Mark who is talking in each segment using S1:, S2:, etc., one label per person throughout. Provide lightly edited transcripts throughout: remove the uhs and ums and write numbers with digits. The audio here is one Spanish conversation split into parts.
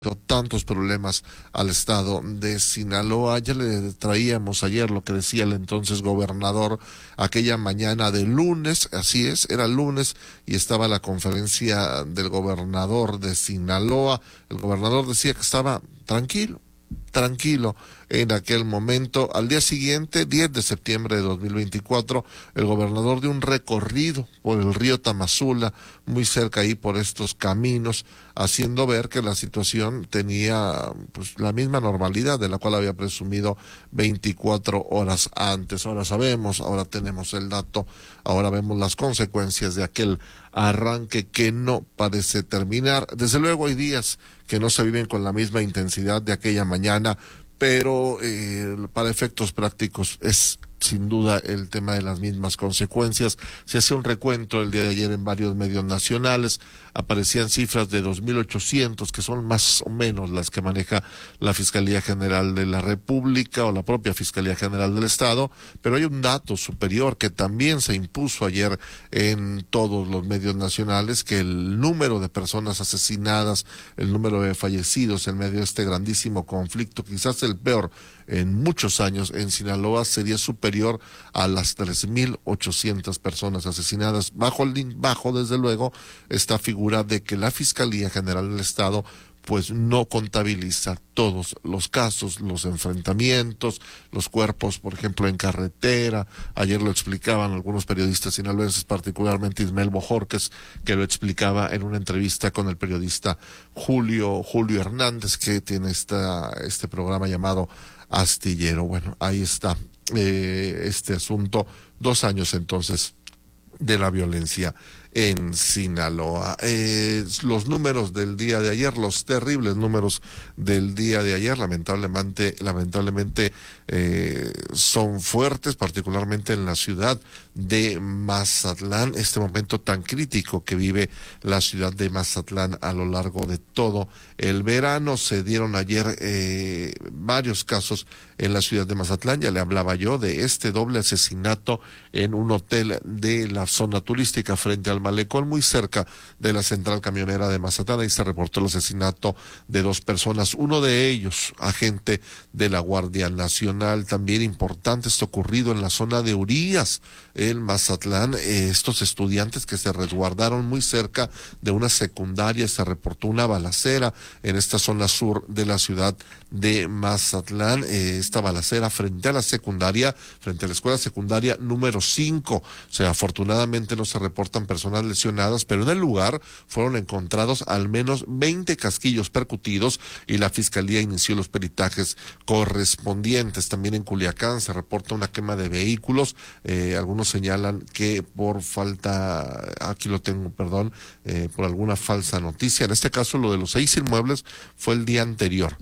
S1: tantos problemas al estado de Sinaloa. Ya le traíamos ayer lo que decía el entonces gobernador aquella mañana de lunes, así es, era lunes y estaba la conferencia del gobernador de Sinaloa. El gobernador decía que estaba tranquilo en aquel momento. Al día siguiente, 10 de septiembre de 2024, el gobernador dio un recorrido por el río Tamazula, muy cerca ahí por estos caminos, haciendo ver que la situación tenía pues la misma normalidad de la cual había presumido 24 horas antes. Ahora sabemos, ahora tenemos el dato, ahora vemos las consecuencias de aquel arranque que no parece terminar. Desde luego hay días que no se viven con la misma intensidad de aquella mañana, pero para efectos prácticos es sin duda el tema de las mismas consecuencias. Se hace un recuento el día de ayer en varios medios nacionales, aparecían cifras de 2.800, que son más o menos las que maneja la Fiscalía General de la República o la propia Fiscalía General del Estado, pero hay un dato superior que también se impuso ayer en todos los medios nacionales, que el número de personas asesinadas, el número de fallecidos en medio de este grandísimo conflicto, quizás el peor en muchos años en Sinaloa, sería superior a las 3.800 personas asesinadas, bajo desde luego esta figura de que la Fiscalía General del Estado pues no contabiliza todos los casos, los enfrentamientos, los cuerpos, por ejemplo, en carretera. Ayer lo explicaban algunos periodistas sinaloenses, particularmente Ismael Bojorquez, que lo explicaba en una entrevista con el periodista Julio Hernández, que tiene este programa llamado Astillero. Bueno, ahí está este asunto, 2 años entonces de la violencia en Sinaloa. Los números del día de ayer, los terribles números del día de ayer, lamentablemente, son fuertes, particularmente en la ciudad de Mazatlán, este momento tan crítico que vive la ciudad de Mazatlán a lo largo de todo el verano. Se dieron ayer varios casos en la ciudad de Mazatlán. Ya le hablaba yo de este doble asesinato en un hotel de la zona turística frente al malecón, muy cerca de la central camionera de Mazatlán. Ahí se reportó el asesinato de 2 personas, uno de ellos agente de la Guardia Nacional. También importante esto ocurrido en la zona de Urias, en Mazatlán. Estos estudiantes que se resguardaron muy cerca de una secundaria, se reportó una balacera en esta zona sur de la ciudad de Mazatlán. Esta balacera frente a la secundaria, frente a la escuela secundaria número 5. O sea, afortunadamente no se reportan personas lesionadas, pero en el lugar fueron encontrados al menos 20 casquillos percutidos y la fiscalía inició los peritajes correspondientes. También en Culiacán se reporta una quema de vehículos. Algunos señalan que por falta, aquí lo tengo, perdón, por alguna falsa noticia. En este caso, lo de los 6 inmuebles fue el día anterior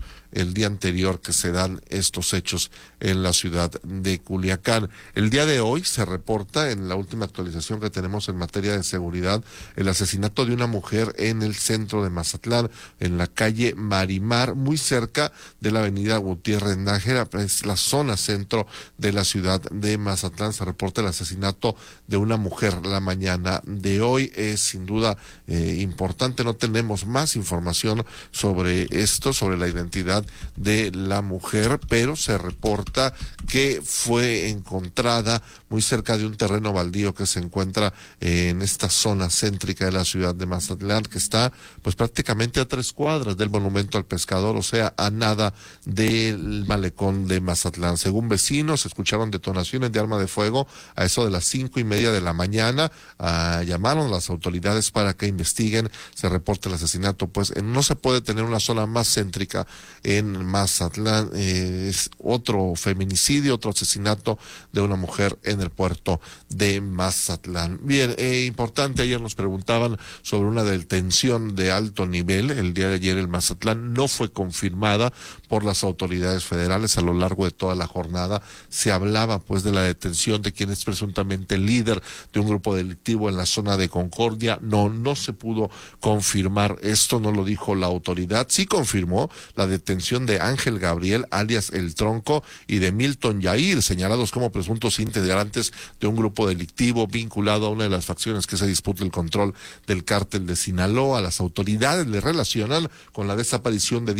S1: que se dan estos hechos en la ciudad de Culiacán. El día de hoy se reporta, en la última actualización que tenemos en materia de seguridad, el asesinato de una mujer en el centro de Mazatlán, en la calle Marimar, muy cerca de la avenida Gutiérrez Nájera, es la zona centro de la ciudad de Mazatlán. Se reporta el asesinato de una mujer la mañana de hoy. Es sin duda importante, no tenemos más información sobre esto, sobre la identidad de la mujer, pero se reporta que fue encontrada muy cerca de un terreno baldío que se encuentra en esta zona céntrica de la ciudad de Mazatlán, que está pues prácticamente a 3 cuadras del Monumento al Pescador, o sea, a nada del malecón de Mazatlán. Según vecinos, se escucharon detonaciones de arma de fuego a eso de las 5:30 de la mañana. Llamaron a las autoridades para que investiguen. Se reporta el asesinato, pues no se puede tener una zona más céntrica en Mazatlán. Es otro feminicidio, otro asesinato de una mujer en el puerto de Mazatlán. Bien, importante, ayer nos preguntaban sobre una detención de alto nivel. El día de ayer en Mazatlán no fue confirmada por las autoridades federales. A lo largo de toda la jornada se hablaba pues de la detención de quien es presuntamente el líder de un grupo delictivo en la zona de Concordia. No se pudo confirmar esto, no lo dijo la autoridad. Sí confirmó la detención detención de Ángel Gabriel, alias El Tronco, y de Milton Yair, señalados como presuntos integrantes de un grupo delictivo vinculado a una de las facciones que se disputa el control del cártel de Sinaloa. Las autoridades le relacionan con la desaparición de